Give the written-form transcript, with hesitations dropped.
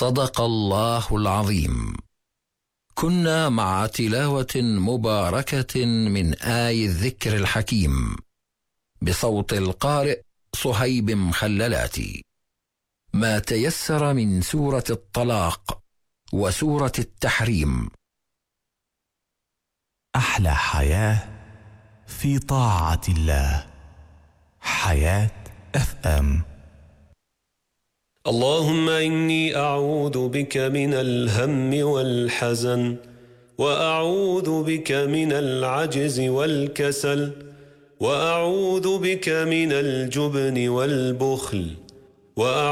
صدق الله العظيم. كنا مع تلاوة مباركة من آي الذكر الحكيم بصوت القارئ صهيب مخللاتي، ما تيسر من سورة الطلاق وسورة التحريم. أحلى حياة في طاعة الله. حياة FM. اللهم إني أعوذ بك من الهم والحزن، وأعوذ بك من العجز والكسل، وأعوذ بك من الجبن والبخل،